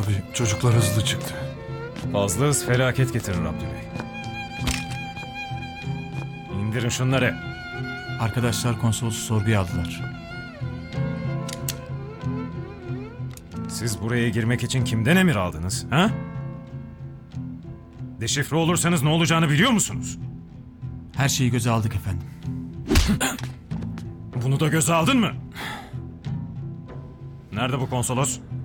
Abi çocuklar hızlı çıktı. Fazla hız felaket getirir Abdüley. İndirin şunları. Arkadaşlar konsolosu sorguya aldılar. Siz buraya girmek için kimden emir aldınız? Ha? Deşifre olursanız ne olacağını biliyor musunuz? Her şeyi göze aldık efendim. Bunu da göze aldın mı? Nerede bu konsolos?